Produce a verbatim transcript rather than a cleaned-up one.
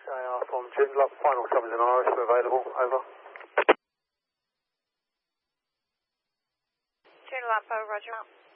J R from Joondalup, final covers in Irish are available, over. Joondalup, over, roger.